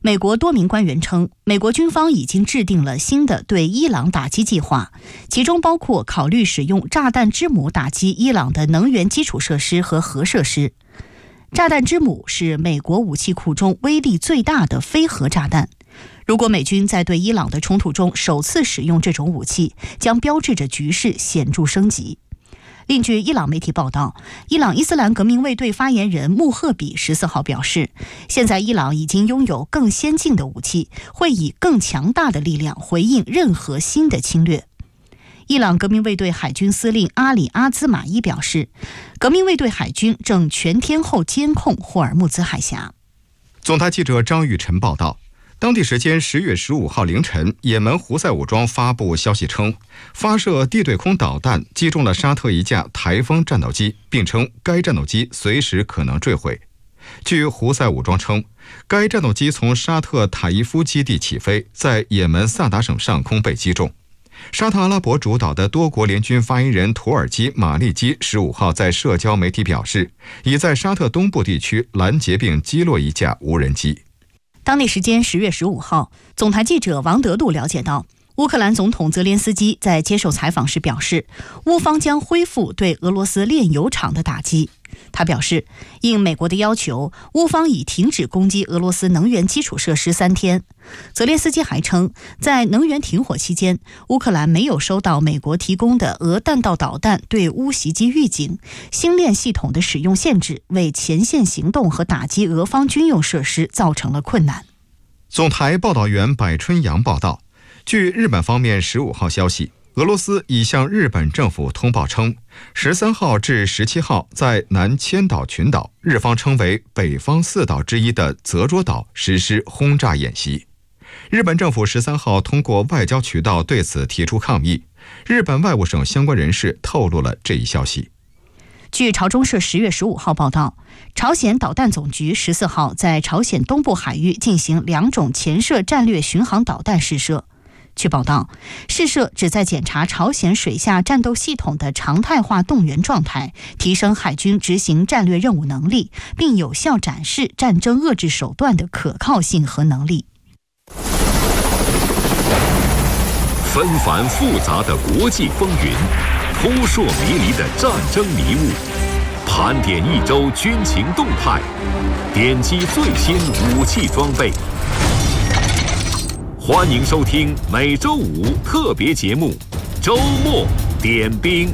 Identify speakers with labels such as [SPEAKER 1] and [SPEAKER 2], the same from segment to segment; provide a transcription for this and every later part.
[SPEAKER 1] 美国多名官员称，美国军方已经制定了新的对伊朗打击计划，其中包括考虑使用炸弹之母打击伊朗的能源基础设施和核设施。炸弹之母是美国武器库中威力最大的非核炸弹。如果美军在对伊朗的冲突中首次使用这种武器，将标志着局势显著升级。另据伊朗媒体报道，伊朗伊斯兰革命卫队发言人穆赫比14号表示，现在伊朗已经拥有更先进的武器，会以更强大的力量回应任何新的侵略。伊朗革命卫队海军司令阿里阿兹马伊表示，革命卫队海军正全天候监控霍尔木兹海峡。
[SPEAKER 2] 总台记者张玉晨报道，当地时间10月15号凌晨，也门胡塞武装发布消息称，发射地对空导弹击中了沙特一架台风战斗机，并称该战斗机随时可能坠毁。据胡塞武装称，该战斗机从沙特塔伊夫基地起飞，在也门萨达省上空被击中。沙特阿拉伯主导的多国联军发言人土耳其马利基15号在社交媒体表示，已在沙特东部地区拦截并击落一架无人机。
[SPEAKER 1] 当地时间10月15号，总台记者王德禄了解到，乌克兰总统泽连斯基在接受采访时表示，乌方将恢复对俄罗斯炼油厂的打击。他表示，应美国的要求，乌方已停止攻击俄罗斯能源基础设施3天。泽连斯基还称，在能源停火期间，乌克兰没有收到美国提供的俄弹道导弹对乌袭击预警，星链系统的使用限制为前线行动和打击俄方军用设施造成了困难。
[SPEAKER 2] 总台报道员柏春阳报道，据日本方面15号消息，俄罗斯已向日本政府通报称，13号至17号在南千岛群岛，日方称为北方4岛之一的泽捉岛实施轰炸演习。日本政府13号通过外交渠道对此提出抗议，日本外务省相关人士透露了这一消息。
[SPEAKER 1] 据朝中社10月15号报道，朝鲜导弹总局14号在朝鲜东部海域进行2种潜射战略巡航导弹试射。据报道，试射旨在检查朝鲜水下战斗系统的常态化动员状态，提升海军执行战略任务能力，并有效展示战争遏制手段的可靠性和能力。
[SPEAKER 3] 纷繁复杂的国际风云，扑朔迷离的战争迷雾，盘点一周军情动态，点击最新武器装备。欢迎收听每周五特别节目《周末点兵》。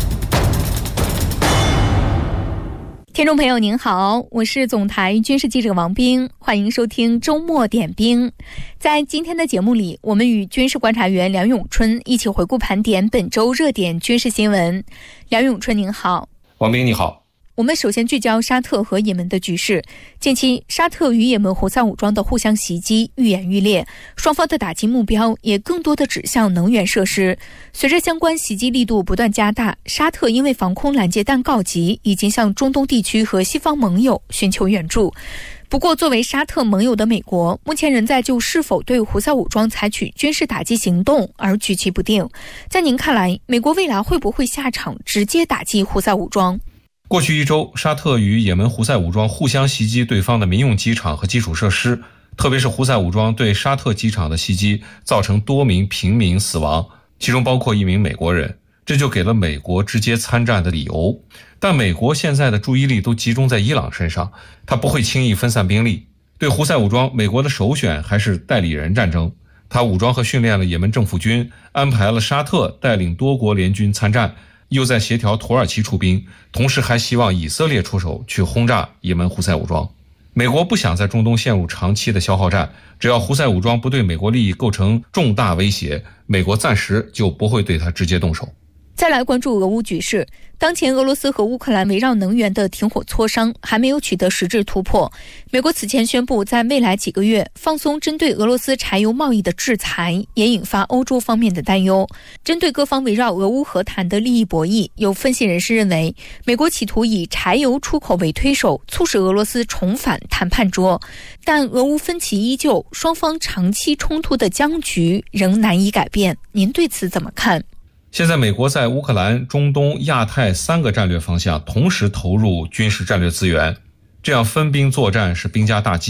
[SPEAKER 4] 听众朋友您好，我是总台军事记者王冰，欢迎收听周末点兵。在今天的节目里，我们与军事观察员梁永春一起回顾盘点本周热点军事新闻。梁永春您好。
[SPEAKER 5] 王冰你好。
[SPEAKER 4] 我们首先聚焦沙特和也门的局势。近期沙特与也门胡塞武装的互相袭击愈演愈烈，双方的打击目标也更多的指向能源设施。随着相关袭击力度不断加大，沙特因为防空拦截弹告急，已经向中东地区和西方盟友寻求援助。不过作为沙特盟友的美国，目前仍在就是否对胡塞武装采取军事打击行动而举棋不定。在您看来，美国未来会不会下场直接打击胡塞武装？
[SPEAKER 5] 过去一周，沙特与也门胡塞武装互相袭击对方的民用机场和基础设施，特别是胡塞武装对沙特机场的袭击，造成多名平民死亡，其中包括1名美国人，这就给了美国直接参战的理由。但美国现在的注意力都集中在伊朗身上，他不会轻易分散兵力。对胡塞武装，美国的首选还是代理人战争，他武装和训练了也门政府军，安排了沙特带领多国联军参战，又在协调土耳其出兵，同时还希望以色列出手去轰炸也门胡塞武装。美国不想在中东陷入长期的消耗战，只要胡塞武装不对美国利益构成重大威胁，美国暂时就不会对它直接动手。
[SPEAKER 4] 再来关注俄乌局势。当前俄罗斯和乌克兰围绕能源的停火磋商还没有取得实质突破。美国此前宣布在未来几个月放松针对俄罗斯柴油贸易的制裁，也引发欧洲方面的担忧。针对各方围绕俄乌和谈的利益博弈，有分析人士认为，美国企图以柴油出口为推手，促使俄罗斯重返谈判桌。但俄乌分歧依旧，双方长期冲突的僵局仍难以改变。您对此怎么看？
[SPEAKER 5] 现在美国在乌克兰、中东、亚太3个战略方向同时投入军事战略资源，这样分兵作战是兵家大忌，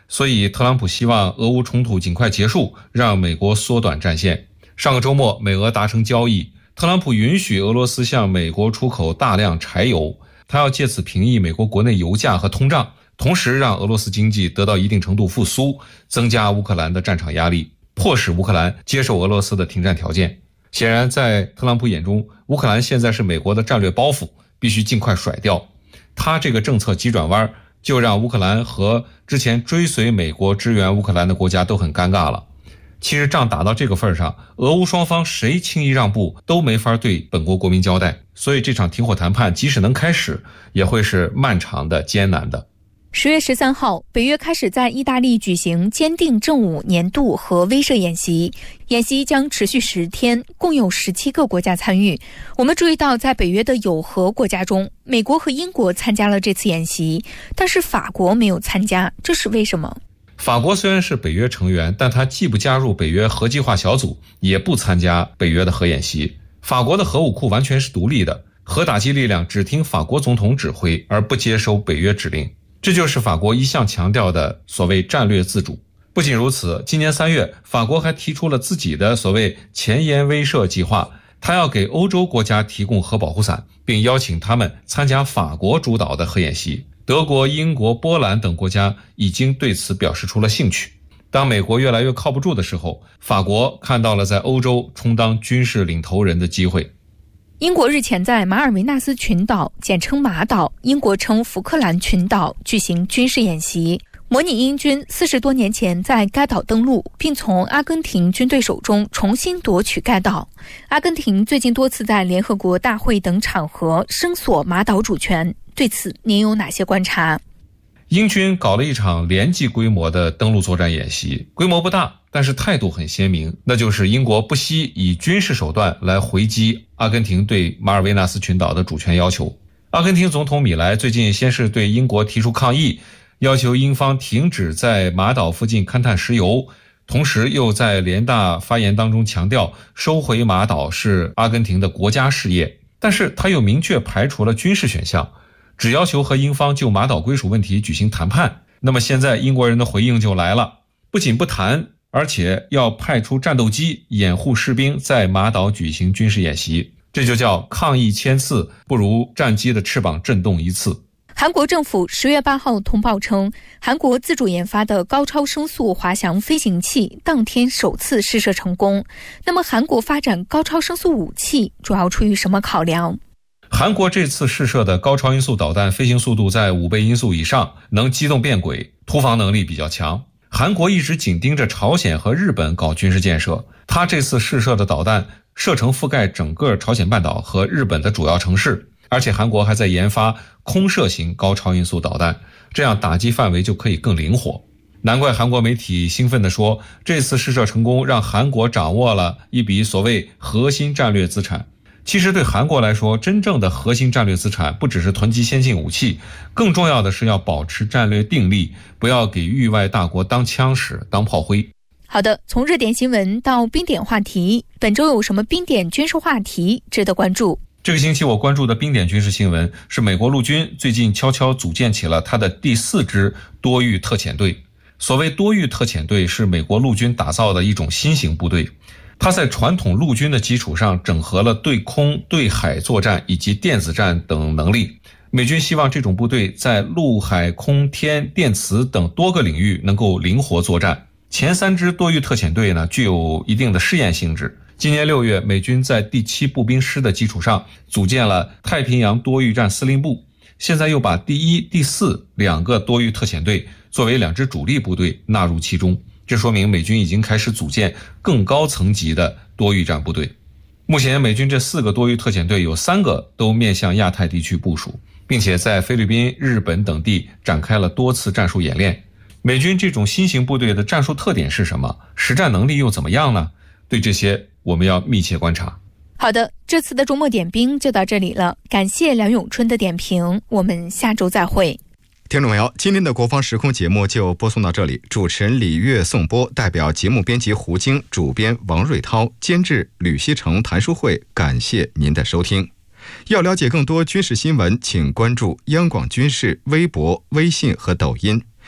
[SPEAKER 5] 所以特朗普希望俄乌冲突尽快结束，让美国缩短战线。上个周末，美俄达成交易，特朗普允许俄罗斯向美国出口大量柴油，他要借此平抑美国国内油价和通胀，同时让俄罗斯经济得到一定程度复苏，增加乌克兰的战场压力，迫使乌克兰接受俄罗斯的停战条件。显然，在特朗普眼中，乌克兰现在是美国的战略包袱，必须尽快甩掉。他这个政策急转弯，就让乌克兰和之前追随美国支援乌克兰的国家都很尴尬了。其实仗打到这个份上，俄乌双方谁轻易让步都没法对本国国民交代，所以这场停火谈判即使能开始，也会是漫长的、艰难的。
[SPEAKER 4] 10月13号，北约开始在意大利举行坚定正午年度核威慑演习，演习将持续10天，共有17个国家参与。我们注意到，在北约的有核国家中，美国和英国参加了这次演习，但是法国没有参加，这是为什么？
[SPEAKER 5] 法国虽然是北约成员，但它既不加入北约核计划小组，也不参加北约的核演习。法国的核武库完全是独立的，核打击力量只听法国总统指挥，而不接收北约指令。这就是法国一向强调的所谓战略自主。不仅如此，今年3月，法国还提出了自己的所谓前沿威慑计划，他要给欧洲国家提供核保护伞，并邀请他们参加法国主导的核演习。德国、英国、波兰等国家已经对此表示出了兴趣。当美国越来越靠不住的时候，法国看到了在欧洲充当军事领头人的机会。
[SPEAKER 4] 英国日前在马尔维纳斯群岛，简称马岛，英国称福克兰群岛举行军事演习，模拟英军40多年前在该岛登陆，并从阿根廷军队手中重新夺取该岛。阿根廷最近多次在联合国大会等场合声索马岛主权，对此您有哪些观察？
[SPEAKER 5] 英军搞了一场连级规模的登陆作战演习，规模不大，但是态度很鲜明，那就是英国不惜以军事手段来回击阿根廷对马尔维纳斯群岛的主权要求。阿根廷总统米莱最近先是对英国提出抗议，要求英方停止在马岛附近勘探石油，同时又在联大发言当中强调收回马岛是阿根廷的国家事业，但是他又明确排除了军事选项，只要求和英方就马岛归属问题举行谈判。那么现在英国人的回应就来了，不仅不谈，而且要派出战斗机掩护士兵在马岛举行军事演习，这就叫抗议千次不如战机的翅膀震动一次。
[SPEAKER 4] 韩国政府10月8号通报称，韩国自主研发的高超声速滑翔飞行器当天首次试射成功。那么韩国发展高超声速武器主要出于什么考量？
[SPEAKER 5] 韩国这次试射的高超音速导弹飞行速度在5倍音速以上，能机动变轨，突防能力比较强。韩国一直紧盯着朝鲜和日本搞军事建设，它这次试射的导弹射程覆盖整个朝鲜半岛和日本的主要城市，而且韩国还在研发空射型高超音速导弹，这样打击范围就可以更灵活。难怪韩国媒体兴奋地说，这次试射成功让韩国掌握了一笔所谓核心战略资产。其实对韩国来说，真正的核心战略资产不只是囤积先进武器，更重要的是要保持战略定力，不要给域外大国当枪使、当炮灰。
[SPEAKER 4] 好的，从热点新闻到冰点话题，本周有什么冰点军事话题值得关注？
[SPEAKER 5] 这个星期我关注的冰点军事新闻是美国陆军最近悄悄组建起了它的第4支多域特遣队。所谓多域特遣队是美国陆军打造的一种新型部队，它在传统陆军的基础上整合了对空、对海作战以及电子战等能力。美军希望这种部队在陆海空天电磁等多个领域能够灵活作战。前3支多域特遣队呢，具有一定的试验性质。今年6月，美军在第7步兵师的基础上组建了太平洋多域战司令部，现在又把第1、第4两个多域特遣队作为2支主力部队纳入其中。这说明美军已经开始组建更高层级的多域战部队。目前美军这4个多域特遣队有3个都面向亚太地区部署，并且在菲律宾、日本等地展开了多次战术演练。美军这种新型部队的战术特点是什么？实战能力又怎么样呢？对这些我们要密切观察。
[SPEAKER 4] 好的，这次的周末点兵就到这里了，感谢梁永春的点评，我们下周再会。
[SPEAKER 2] 听众朋友，今天的国防时空节目就播送到这里，主持人李月颂播，代表节目编辑胡晶，主编王瑞涛，监制吕锡成、谭书慧，感谢您的收听。要了解更多军事新闻，请关注央广军事微博、微信和抖音。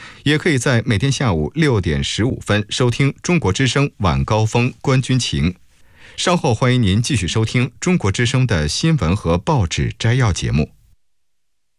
[SPEAKER 2] 也可以在每天下午6点15分收听中国之声晚高峰观军情。稍后欢迎您继续收听中国之声的新闻和报纸摘要节目。